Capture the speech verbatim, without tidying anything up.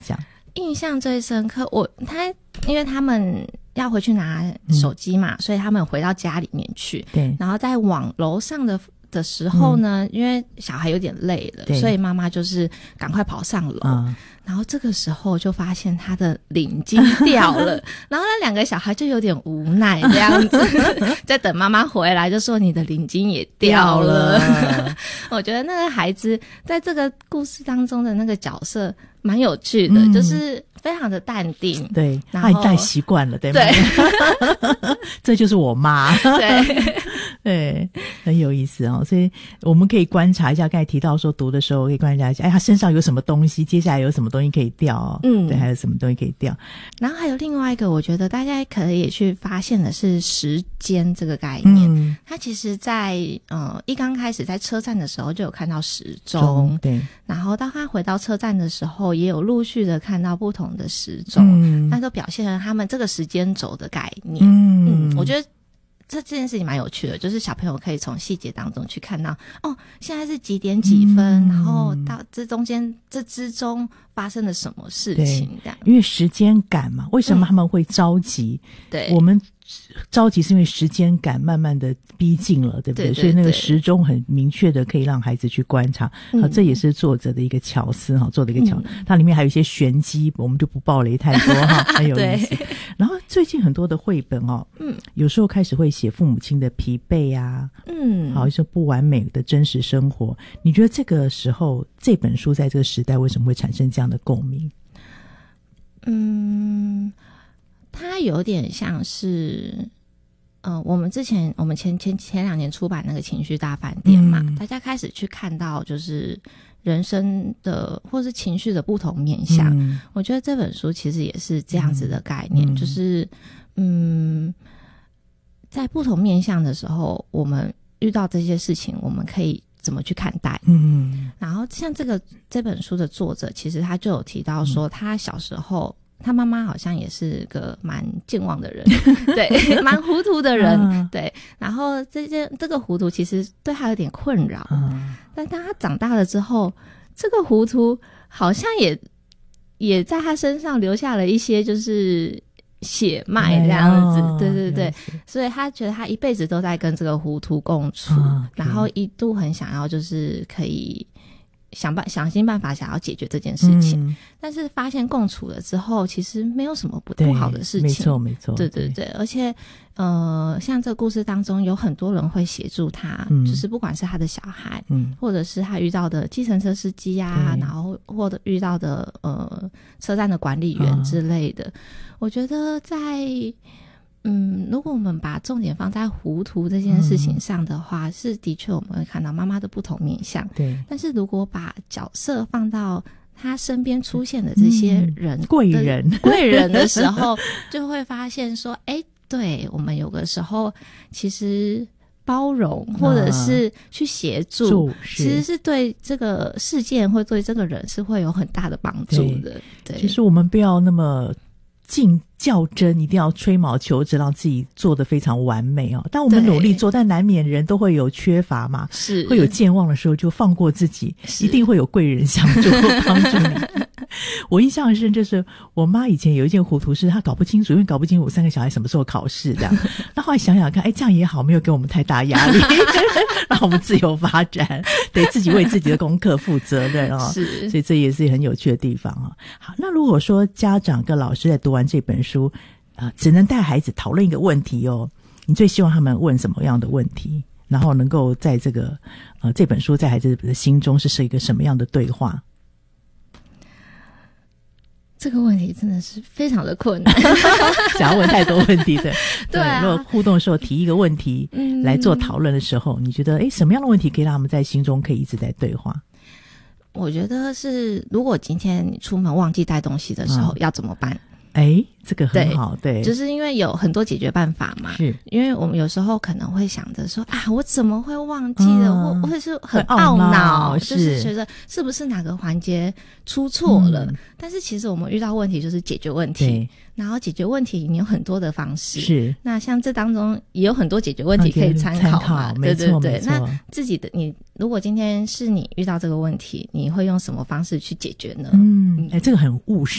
象？ 印象最深刻，我他因为他们要回去拿手机嘛、嗯、所以他们回到家里面去， 对， 然后在往楼上的的时候呢、嗯、因为小孩有点累了，所以妈妈就是赶快跑上楼、嗯、然后这个时候就发现他的领巾掉了然后那两个小孩就有点无奈这样子在等妈妈回来，就说你的领巾也掉了, 掉了我觉得那个孩子在这个故事当中的那个角色蛮有趣的、嗯、就是非常的淡定， 对，他已经太习惯了，对吗？对这就是我妈对对，很有意思哦。所以我们可以观察一下，刚才提到说读的时候可以观察一下，哎，他身上有什么东西，接下来有什么东西可以掉哦，嗯，对，还有什么东西可以掉。然后还有另外一个我觉得大家可以去发现的是时间这个概念，嗯，他其实在呃一刚开始在车站的时候就有看到时钟，对，然后当他回到车站的时候也有陆续的看到不同的时钟，嗯，那都表现了他们这个时间轴的概念，嗯, 嗯我觉得这这件事情蛮有趣的，就是小朋友可以从细节当中去看到，哦，现在是几点几分，嗯，然后到这中间这之中发生了什么事情，这样， 因为时间感嘛，为什么他们会着急？嗯，对，我们着急是因为时间感慢慢的逼近了，对不 对, 对, 对, 对，所以那个时钟很明确的可以让孩子去观察，嗯，这也是作者的一个巧思哈，做的一个巧，嗯，它里面还有一些玄机，我们就不爆雷太多哈，很有意思。然后最近很多的绘本哦，嗯，有时候开始会写父母亲的疲惫啊，嗯，好，一些不完美的真实生活。你觉得这个时候这本书在这个时代为什么会产生这样的共鸣？ 嗯。它有点像是呃，我们之前我们前前前两年出版那个情绪大饭店嘛，嗯，大家开始去看到就是人生的或是情绪的不同面向，嗯，我觉得这本书其实也是这样子的概念，嗯，就是嗯，在不同面向的时候我们遇到这些事情我们可以怎么去看待，嗯，然后像这个这本书的作者其实他就有提到说他小时候他妈妈好像也是个蛮健忘的人对，蛮糊涂的人，嗯，对，然后这件这个糊涂其实对他有点困扰，嗯，但当他长大了之后这个糊涂好像也也在他身上留下了一些就是血脉这样子，哎，对对对，所以他觉得他一辈子都在跟这个糊涂共处，嗯，然后一度很想要就是可以想办想尽办法想要解决这件事情，嗯，但是发现共处了之后其实没有什么不不好的事情，没错没错， 对对 对, 对，而且呃，像这个故事当中有很多人会协助他，嗯，就是不管是他的小孩，嗯，或者是他遇到的计程车司机啊，然后或者遇到的呃车站的管理员之类的，啊，我觉得在嗯，如果我们把重点放在糊涂这件事情上的话，嗯，是的确我们会看到妈妈的不同面向，对，但是如果把角色放到他身边出现的这些人，嗯，贵人贵人的时候就会发现说诶，对，我们有个时候其实包容或者是去协助，嗯，其实是对这个事件或对这个人是会有很大的帮助的， 对, 对， 就是我们不要那么尽较真，一定要吹毛求疵让自己做得非常完美哦。但我们努力做，但难免人都会有缺乏嘛，是会有健忘的时候，就放过自己，一定会有贵人相助帮助你。我印象很深，就是我妈以前有一件糊涂事，她搞不清楚，因为搞不清楚我三个小孩什么时候考试这样。那后来想想看，哎，这样也好，没有给我们太大压力，让我们自由发展，对自己为自己的功课负责任哦。是，所以这也是很有趣的地方哦。好，那如果说家长跟老师在读完这本书，呃，只能带孩子讨论一个问题哦，你最希望他们问什么样的问题？然后能够在这个呃这本书在孩子的心中是是一个什么样的对话？ 这个问题真的是非常的困难想要问太多问题的对啊，如果互动的时候提一个问题，嗯，来做讨论的时候，你觉得诶什么样的问题可以让他们在心中可以一直在对话？ 我觉得是如果今天你出门忘记带东西的时候，嗯，要怎么办？ 哎，这个很好，对， 对，就是因为有很多解决办法嘛。 是， 因为我们有时候可能会想着说啊，我怎么会忘记了，嗯、或或者是很懊恼，就是觉得是不是哪个环节出错了、嗯？但是其实我们遇到问题就是解决问题，然后解决问题你有很多的方式。是，那像这当中也有很多解决问题可以参考嘛。对对对，那自己的你，如果今天是你遇到这个问题，你会用什么方式去解决呢？ 嗯，哎，这个很务实。